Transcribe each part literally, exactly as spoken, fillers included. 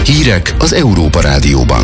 Hírek az Európa Rádióban.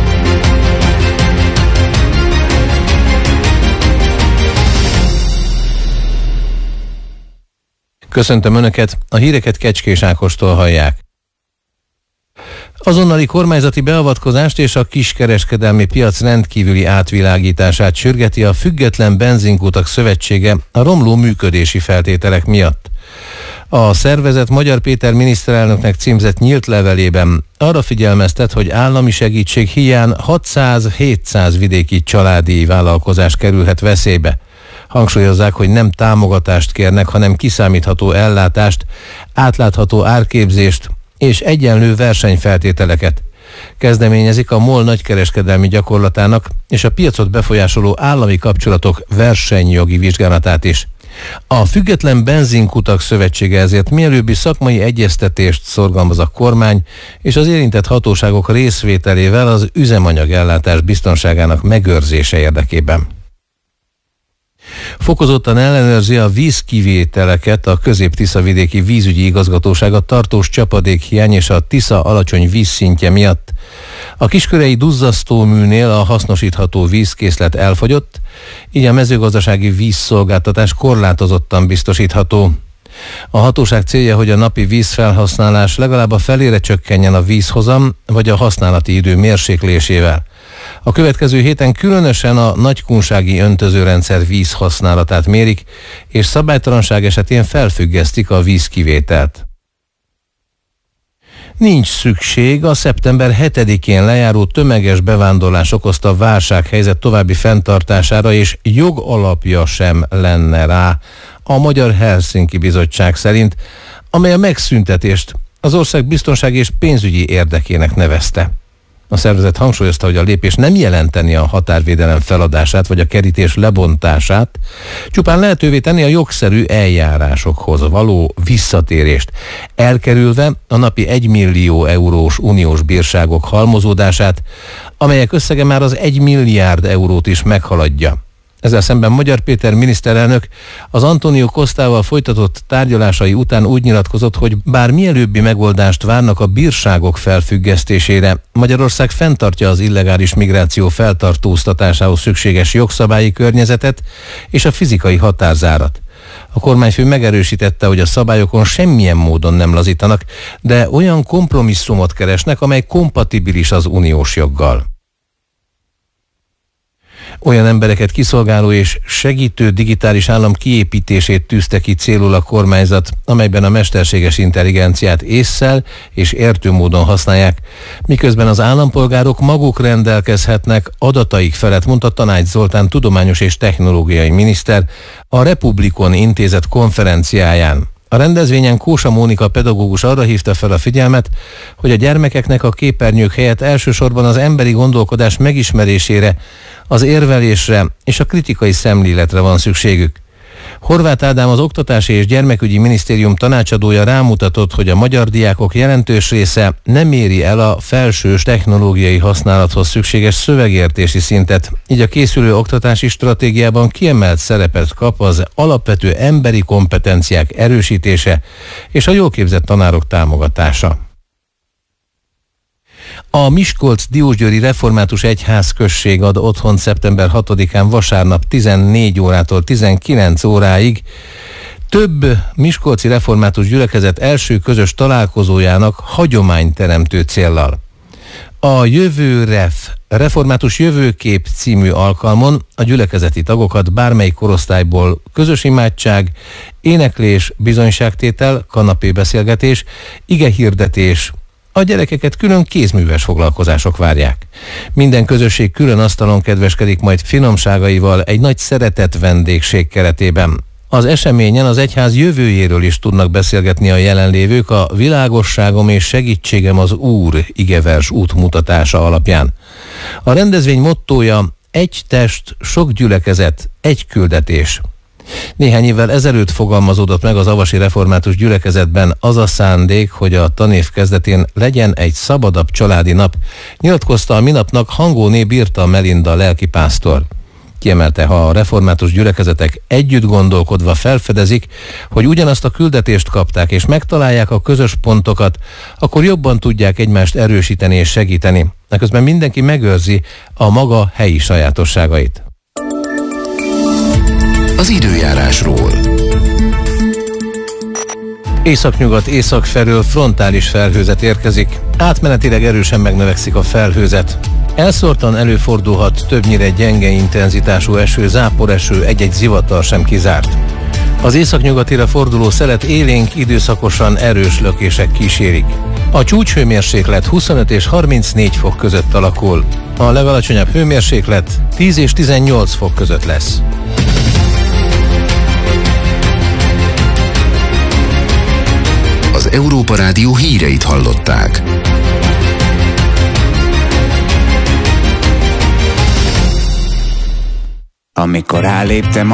Köszöntöm Önöket, a híreket Kecskés Ákostól hallják. Azonnali kormányzati beavatkozást és a kiskereskedelmi piac rendkívüli átvilágítását sürgeti a Független Benzinkutak Szövetsége a romló működési feltételek miatt. A szervezet Magyar Péter miniszterelnöknek címzett nyílt levelében arra figyelmeztet, hogy állami segítség hiány hatszáz-hétszáz vidéki családi vállalkozás kerülhet veszélybe. Hangsúlyozzák, hogy nem támogatást kérnek, hanem kiszámítható ellátást, átlátható árképzést és egyenlő versenyfeltételeket. Kezdeményezik a MOL nagykereskedelmi gyakorlatának és a piacot befolyásoló állami kapcsolatok versenyjogi vizsgálatát is. A Független Benzinkutak Szövetsége ezért mielőbbi szakmai egyeztetést szorgalmaz a kormány és az érintett hatóságok részvételével az üzemanyagellátás biztonságának megőrzése érdekében. Fokozottan ellenőrzi a vízkivételeket a Közép-Tiszavidéki Vízügyi Igazgatóság a tartós csapadékhiány és a Tisza alacsony vízszintje miatt. A kiskörei duzzasztóműnél a hasznosítható vízkészlet elfogyott, így a mezőgazdasági vízszolgáltatás korlátozottan biztosítható. A hatóság célja, hogy a napi vízfelhasználás legalább a felére csökkenjen a vízhozam vagy a használati idő mérséklésével. A következő héten különösen a nagykunsági öntözőrendszer vízhasználatát mérik, és szabálytalanság esetén felfüggesztik a vízkivételt. Nincs szükség a szeptember hetedikén lejáró tömeges bevándorlás okozta válsághelyzet további fenntartására, és jogalapja sem lenne rá a Magyar Helsinki Bizottság szerint, amely a megszüntetést az ország biztonsági és pénzügyi érdekének nevezte. A szervezet hangsúlyozta, hogy a lépés nem jelenteni a határvédelem feladását vagy a kerítés lebontását, csupán lehetővé tenni a jogszerű eljárásokhoz való visszatérést, elkerülve a napi egymillió eurós uniós bírságok halmozódását, amelyek összege már az egy milliárd eurót is meghaladja. Ezzel szemben Magyar Péter miniszterelnök az Antonio Costával folytatott tárgyalásai után úgy nyilatkozott, hogy bár mielőbbi megoldást várnak a bírságok felfüggesztésére, Magyarország fenntartja az illegális migráció feltartóztatásához szükséges jogszabályi környezetet és a fizikai határzárat. A kormányfő megerősítette, hogy a szabályokon semmilyen módon nem lazítanak, de olyan kompromisszumot keresnek, amely kompatibilis az uniós joggal. Olyan embereket kiszolgáló és segítő digitális állam kiépítését tűzte ki célul a kormányzat, amelyben a mesterséges intelligenciát ésszel és értő módon használják, miközben az állampolgárok maguk rendelkezhetnek adataik felett, mondta Tanács Zoltán tudományos és technológiai miniszter a Republikon intézet konferenciáján. A rendezvényen Kósa Mónika pedagógus arra hívta fel a figyelmet, hogy a gyermekeknek a képernyők helyett elsősorban az emberi gondolkodás megismerésére, az érvelésre és a kritikai szemléletre van szükségük. Horváth Ádám, az Oktatási és Gyermekügyi Minisztérium tanácsadója rámutatott, hogy a magyar diákok jelentős része nem éri el a felsős technológiai használathoz szükséges szövegértési szintet, így a készülő oktatási stratégiában kiemelt szerepet kap az alapvető emberi kompetenciák erősítése és a jól képzett tanárok támogatása. A Miskolc-Diósgyőri Református Egyházközség ad otthont szeptember hatodikán vasárnap tizennégy órától tizenkilenc óráig több miskolci református gyülekezet első közös találkozójának hagyományteremtő céllal. A Jövő Ref, Református Jövőkép című alkalmon a gyülekezeti tagokat bármely korosztályból közös imádság, éneklés, bizonyságtétel, kanapébeszélgetés, igehirdetés, a gyerekeket külön kézműves foglalkozások várják. Minden közösség külön asztalon kedveskedik majd finomságaival egy nagy szeretett vendégség keretében. Az eseményen az egyház jövőjéről is tudnak beszélgetni a jelenlévők a Világosságom és segítségem az Úr igevers útmutatása alapján. A rendezvény mottója egy test, sok gyülekezet, egy küldetés. Néhány évvel ezelőtt fogalmazódott meg az avasi református gyülekezetben az a szándék, hogy a tanév kezdetén legyen egy szabadabb családi nap, nyilatkozta a minapnak Hangóné Birta Melinda lelkipásztor. Kiemelte, ha a református gyülekezetek együtt gondolkodva felfedezik, hogy ugyanazt a küldetést kapták és megtalálják a közös pontokat, akkor jobban tudják egymást erősíteni és segíteni. Eközben mindenki megőrzi a maga helyi sajátosságait. Az időjárásról. Északnyugat észak felől frontális felhőzet érkezik, átmenetileg erősen megnövekszik a felhőzet. Elszórtan előfordulhat többnyire gyenge intenzitású eső, záporeső, egy-egy zivatar sem kizárt. Az északnyugatira forduló szelet élénk, időszakosan erős lökések kísérik. A csúcshőmérséklet huszonöt és harmincnégy fok között alakul. A legalacsonyabb hőmérséklet tíz és tizennyolc fok között lesz. Az Európa Rádió híreit hallották. Amikor ráléptem